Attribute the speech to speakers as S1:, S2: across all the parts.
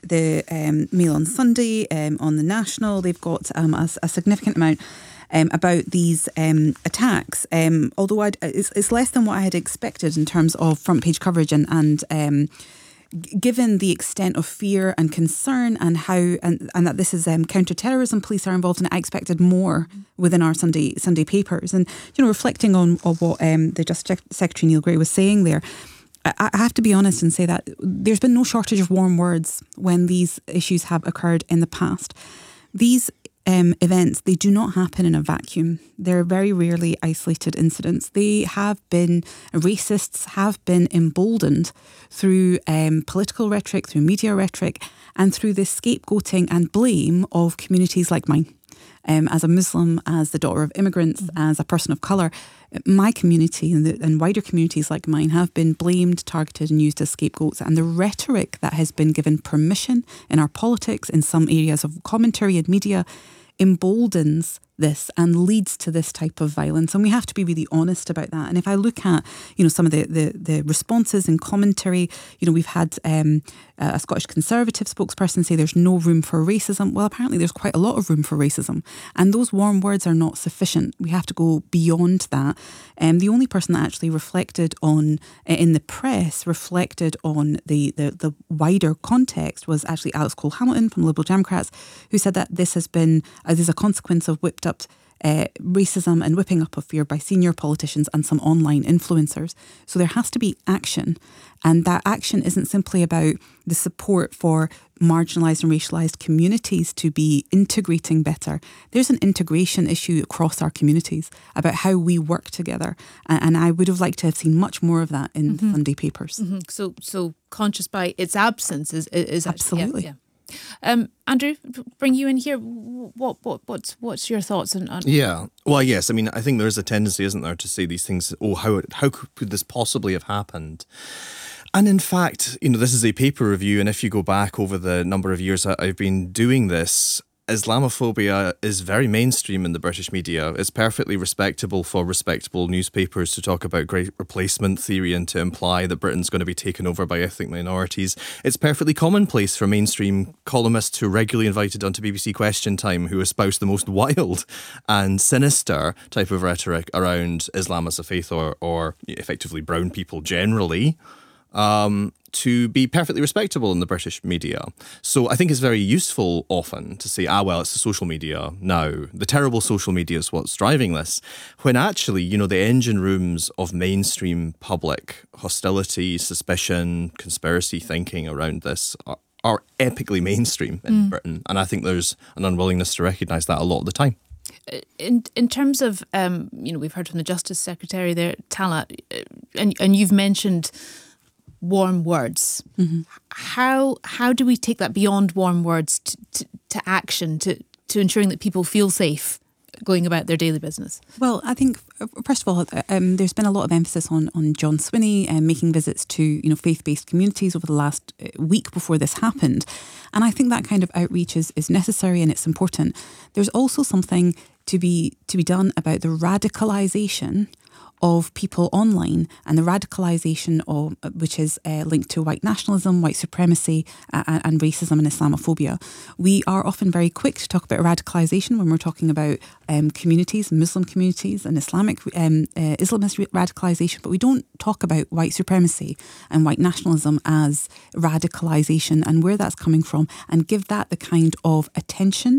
S1: the Mail on Sunday, on the National, they've got a significant amount about these attacks. Although it's less than what I had expected in terms of front page coverage and given the extent of fear and concern and how and that this is counter-terrorism police are involved in it, I expected more within our Sunday papers. And reflecting on what the Justice Secretary Neil Gray was saying there, I have to be honest and say that there's been no shortage of warm words when these issues have occurred in the past. These events, they do not happen in a vacuum. They're very rarely isolated incidents. Racists have been emboldened through political rhetoric, through media rhetoric, and through the scapegoating and blame of communities like mine. As a Muslim, as the daughter of immigrants, as a person of colour, my community and wider communities like mine have been blamed, targeted and used as scapegoats. And the rhetoric that has been given permission in our politics, in some areas of commentary and media, emboldens this and leads to this type of violence. And we have to be really honest about that. And if I look at, some of the responses and commentary, we've had a Scottish Conservative spokesperson say there's no room for racism. Well, apparently there's quite a lot of room for racism. And those warm words are not sufficient. We have to go beyond that. The only person that actually reflected on, in the press, reflected on the wider context was actually Alex Cole-Hamilton from Liberal Democrats, who said that this has been, there's a consequence of whipped up racism and whipping up of fear by senior politicians and some online influencers. So there has to be action. And that action isn't simply about the support for marginalised and racialised communities to be integrating better. There's an integration issue across our communities about how we work together. And I would have liked to have seen much more of that in Sunday papers.
S2: So conscious by its absence is
S1: absolutely.
S2: Yeah. Andrew, bring you in here. What's your thoughts on?
S3: Yeah, well, yes. I mean, I think there is a tendency, isn't there, to say these things. Oh, how could this possibly have happened? And in fact, this is a paper review, and if you go back over the number of years that I've been doing this, Islamophobia is very mainstream in the British media. It's perfectly respectable for respectable newspapers to talk about great replacement theory and to imply that Britain's going to be taken over by ethnic minorities. It's perfectly commonplace for mainstream columnists who are regularly invited onto BBC Question Time who espouse the most wild and sinister type of rhetoric around Islam as a faith or effectively brown people generally. To be perfectly respectable in the British media. So I think it's very useful often to say, it's the social media now. The terrible social media is what's driving this. When actually, the engine rooms of mainstream public hostility, suspicion, conspiracy thinking around this are epically mainstream in Britain. And I think there's an unwillingness to recognise that a lot of the time.
S2: In terms of, we've heard from the Justice Secretary there, Talat, and you've mentioned warm words. How do we take that beyond warm words to action, to ensuring that people feel safe going about their daily business?
S1: Well, I think, first of all, there's been a lot of emphasis on John Swinney making visits to faith-based communities over the last week before this happened. And I think that kind of outreach is necessary and it's important. There's also something to be done about the radicalisation of people online and the radicalisation of which is linked to white nationalism, white supremacy and racism and Islamophobia. We are often very quick to talk about radicalisation when we're talking about communities, Muslim communities and Islamic Islamist radicalisation, but we don't talk about white supremacy and white nationalism as radicalisation and where that's coming from and give that the kind of attention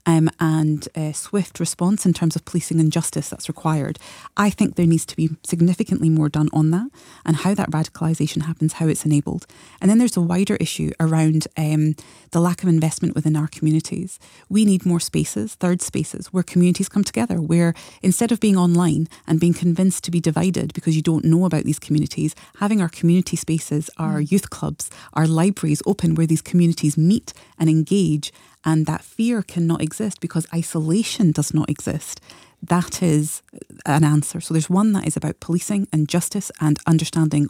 S1: and swift response in terms of policing and justice that's required. I think there needs to be significantly more done on that and how that radicalisation happens, how it's enabled. And then there's a wider issue around the lack of investment within our communities. We need more spaces, third spaces, where communities come together, where instead of being online and being convinced to be divided because you don't know about these communities, having our community spaces, our youth clubs, our libraries open where these communities meet and engage, and that fear cannot exist because isolation does not exist. That is an answer. So there's one that is about policing and justice and understanding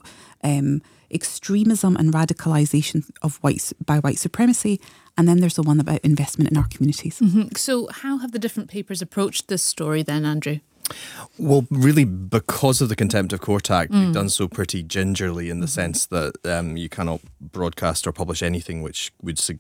S1: extremism and radicalisation of by white supremacy. And then there's the one about investment in our communities.
S2: So how have the different papers approached this story then, Andrew?
S3: Well, really, because of the Contempt of Court Act, we've done so pretty gingerly in the sense that you cannot broadcast or publish anything which would